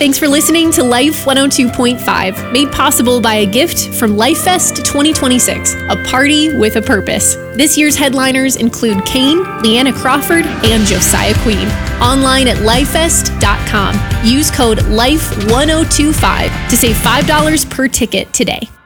Thanks for listening to Life 102.5, made possible by a gift from LifeFest 2026, a party with a purpose. This year's headliners include Kane, Leanna Crawford, and Josiah Queen. Online at lifefest.com. Use code LIFE1025 to save $5 per ticket today.